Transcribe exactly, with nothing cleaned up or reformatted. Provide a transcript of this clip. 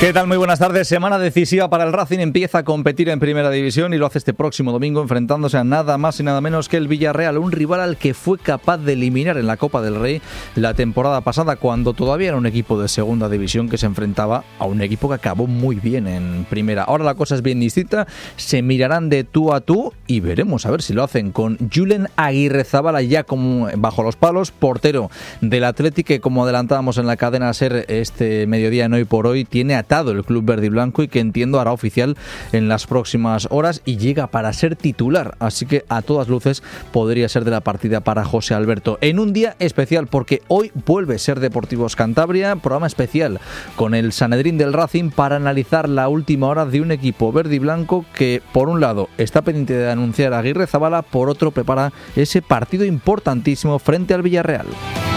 ¿Qué tal? Muy buenas tardes. Semana decisiva para el Racing. Empieza a competir en Primera División y lo hace este próximo domingo enfrentándose a nada más y nada menos que el Villarreal, un rival al que fue capaz de eliminar en la Copa del Rey la temporada pasada, cuando todavía era un equipo de Segunda División que se enfrentaba a un equipo que acabó muy bien en Primera. Ahora la cosa es bien distinta. Se mirarán de tú a tú y veremos a ver si lo hacen con Julen Aguirrezabala ya como bajo los palos, portero del Athletic, que como adelantábamos en la cadena SER este mediodía en Hoy por Hoy, tiene atado el club verde y blanco y que entiendo hará oficial en las próximas horas y llega para ser titular, así que a todas luces podría ser de la partida para José Alberto en un día especial, porque hoy vuelve Ser Deportivos Cantabria, programa especial con el Sanedrín del Racing para analizar la última hora de un equipo verde y blanco que por un lado está pendiente de anunciar a Aguirrezabala, por otro prepara ese partido importantísimo frente al Villarreal.